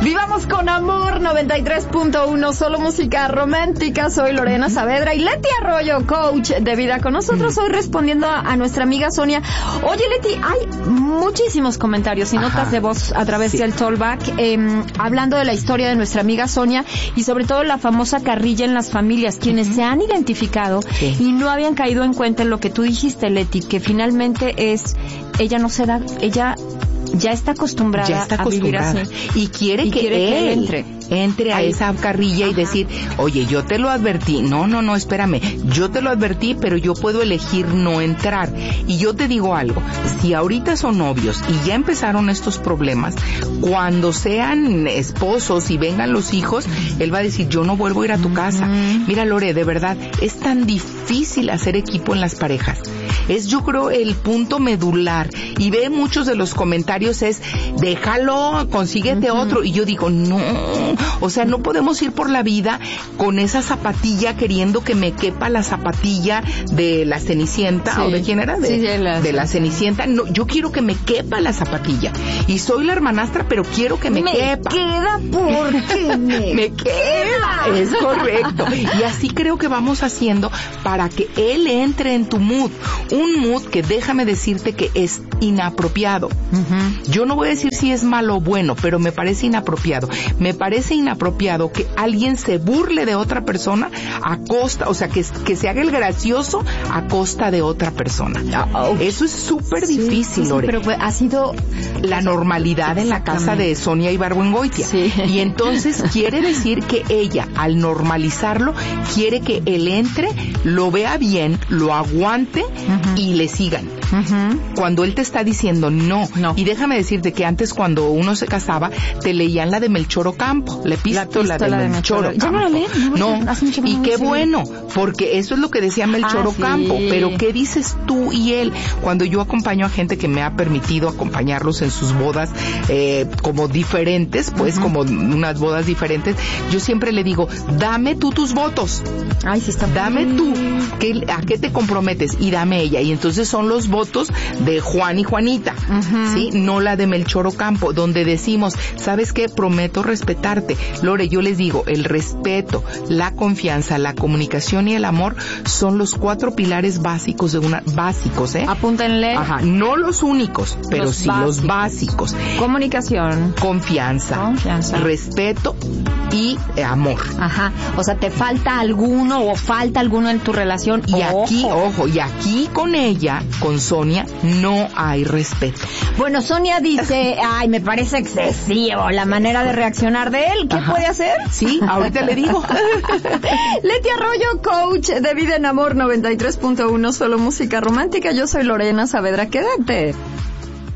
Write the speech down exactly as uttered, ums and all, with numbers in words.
Vivamos con amor, noventa y tres punto uno, solo música romántica. Soy Lorena Saavedra y Leti Arroyo, coach de vida, con nosotros hoy respondiendo a, a nuestra amiga Sonia. Oye, Leti, hay muchísimos comentarios y notas Ajá. de voz a través sí. del Tollback, eh, hablando de la historia de nuestra amiga Sonia y sobre todo la famosa carrilla en las familias, quienes uh-huh. se han identificado sí. y no habían caído en cuenta en lo que tú dijiste, Leti, que finalmente es, ella no se da, ella ya está acostumbrada, ya está acostumbrada a vivir así. Y quiere, y que, quiere él que entre. entre a Ahí. esa carrilla Ajá. y decir, oye, yo te lo advertí. No, no, no, espérame. Yo te lo advertí, pero yo puedo elegir no entrar. Y yo te digo algo. Si ahorita son novios y ya empezaron estos problemas, cuando sean esposos y vengan los hijos, él va a decir, yo no vuelvo a ir a tu casa. Uh-huh. Mira, Lore, de verdad, es tan difícil hacer equipo en las parejas. Es, yo creo, el punto medular. Y ve muchos de los comentarios es, déjalo, consíguete uh-huh. otro. Y yo digo, no, o sea, no podemos ir por la vida con esa zapatilla queriendo que me quepa la zapatilla de la Cenicienta, sí. ¿o de quién era? De, sí, de, la, de la Cenicienta. No, yo quiero que me quepa la zapatilla. Y soy la hermanastra, pero quiero que me, me quepa. Me queda porque me, me queda. Es correcto. Y así creo que vamos haciendo para que él entre en tu mood. Un mood que déjame decirte que es inapropiado. Uh-huh. Yo no voy a decir si es malo o bueno, pero me parece inapropiado. Me parece inapropiado que alguien se burle de otra persona a costa, o sea, que, que se haga el gracioso a costa de otra persona. Oh, eso es súper sí, difícil, sí, Lore. Pero ha sido la normalidad en la casa de Sonia Ibargüengoitia. Sí. Y entonces quiere decir que ella, al normalizarlo, quiere que él entre, lo vea bien, lo aguante uh-huh. y le sigan. Uh-huh. Cuando él te está diciendo no. no. Y déjame decirte que antes, cuando uno se casaba, te leían la de Melchor Ocampo, la epístola de, de Melchor Ocampo. ¿Ya no la leen? No, no. y qué bueno, porque eso es lo que decía Melchor ah, Ocampo. Sí. Pero ¿qué dices tú y él? Cuando yo acompaño a gente que me ha permitido acompañarlos en sus bodas, eh, como diferentes, pues, uh-huh. como unas bodas diferentes, yo siempre le digo, dame tú tus votos. Ay, sí está Dame bien. tú, ¿qué, ¿a qué te comprometes? Y dame ella. Y entonces son los votos de Juan y Juanita, uh-huh. ¿sí? No la de Melchor Ocampo, donde decimos, ¿sabes qué? Prometo respetarte. Lore, yo les digo, el respeto, la confianza, la comunicación y el amor son los cuatro pilares básicos de una, básicos, ¿eh? Apúntenle. Ajá, no los únicos, pero los sí básicos. los básicos. Comunicación. Confianza. Confianza. Respeto y eh, amor. Ajá, o sea, te falta alguno o falta alguno en tu relación. Y ojo. aquí, ojo, y aquí con ella, con Sonia, no hay respeto. Bueno, Sonia dice, ay, me parece excesivo la manera de reaccionar de él. ¿Qué Ajá. puede hacer? Sí, ahorita le digo. Leti Arroyo, coach de vida en amor, noventa y tres punto uno, solo música romántica. Yo soy Lorena Saavedra. Quédate.